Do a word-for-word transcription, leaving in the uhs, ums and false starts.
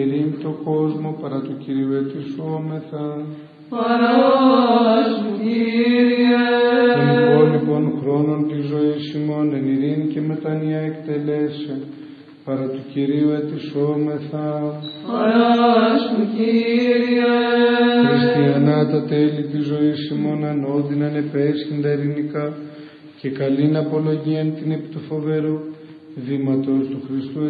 Ειρήνη το κόσμο παρά του Κυρίου ετησόμεθα. Παράσου, Κύριε. Των υπόλοιπων χρόνων της ζωής ημών εν ειρήνη και μετανία εκτελέσε, παρά του Κυρίου ετησόμεθα. Παράσου, Κύριε. Χριστιανά τα τέλη της ζωής ημών ανώδυναν επέσχυντα ειρηνικά και καλήν απολογίαν την επί του φοβερού βήματος του Χριστού